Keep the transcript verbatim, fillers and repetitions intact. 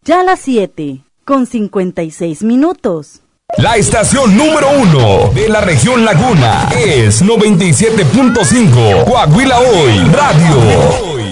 Ya las siete, con cincuenta y seis minutos. La estación número uno de la región Laguna es noventa y siete punto cinco Coahuila Hoy Radio.